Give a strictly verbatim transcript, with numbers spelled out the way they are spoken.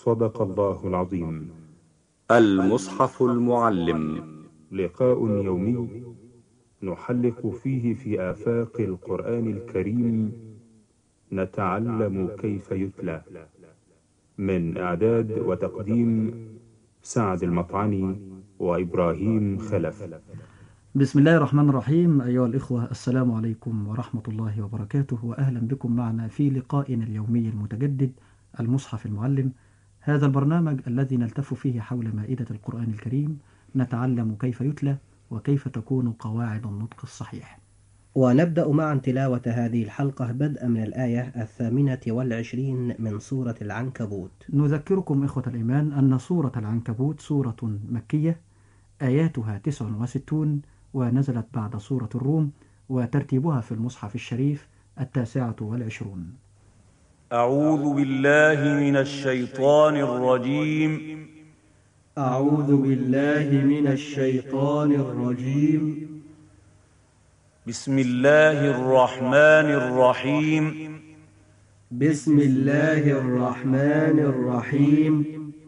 صدق الله العظيم. المصحف المعلم، لقاء يومي نحلق فيه في آفاق القرآن الكريم، نتعلم كيف يتلى. من إعداد وتقديم سعد المطعني وإبراهيم خلف. بسم الله الرحمن الرحيم. أيها الإخوة، السلام عليكم ورحمة الله وبركاته، وأهلا بكم معنا في لقائنا اليومي المتجدد المصحف المعلم. هذا البرنامج الذي نلتف فيه حول مائدة القرآن الكريم، نتعلم كيف يتلى وكيف تكون قواعد النطق الصحيح. ونبدأ معا تلاوة هذه الحلقة بدءا من الآية الثامنة والعشرين من سورة العنكبوت. نذكركم إخوة الإيمان أن سورة العنكبوت سورة مكية، آياتها تسع وستون، ونزلت بعد سورة الروم، وترتيبها في المصحف الشريف التاسعة والعشرون. أعوذ بالله من الشيطان الرجيم. أعوذ بالله من الشيطان الرجيم. بسم الله الرحمن الرحيم. بسم الله الرحمن الرحيم.